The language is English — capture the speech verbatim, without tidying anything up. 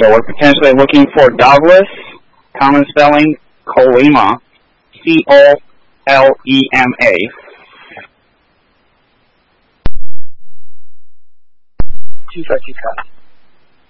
So we're potentially looking for Douglas, common spelling, Colema, C O L E M A. Chief, I